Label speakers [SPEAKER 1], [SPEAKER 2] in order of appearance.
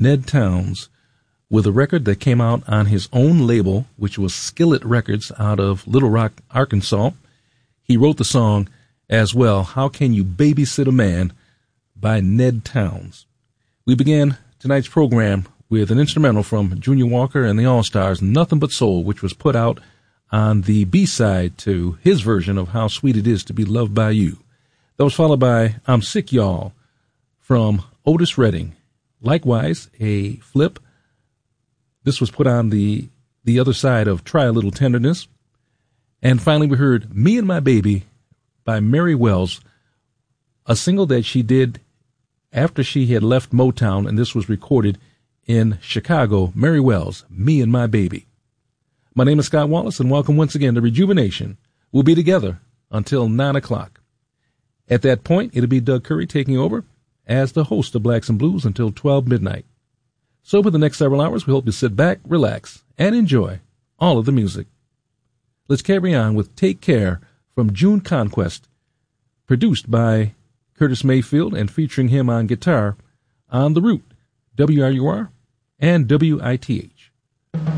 [SPEAKER 1] Ned Towns with a record that came out on his own label, which was Skillet Records out of Little Rock, Arkansas. He wrote the song as well, How Can You Babysit a Man, by Ned Towns. We began tonight's program with an instrumental from Junior Walker and the All-Stars, Nothing But Soul, which was put out on the B-side to his version of How Sweet It Is to Be Loved by You. That was followed by I'm Sick Y'all from Otis Redding. Likewise, a flip. This was put on the other side of Try a Little Tenderness. And finally, we heard Me and My Baby by Mary Wells, a single that she did after she had left Motown, and this was recorded in Chicago. Mary Wells, Me and My Baby. My name is Scott Wallace, and welcome once again to Rejuvenation. We'll be together until 9 o'clock. At that point, it'll be Doug Curry taking over as the host of Blacks and Blues until 12 midnight. So for the next several hours, we hope you sit back, relax, and enjoy all of the music. Let's carry on with Take Care from June Conquest, produced by Curtis Mayfield and featuring him on guitar on The Root, WRUR and WITH.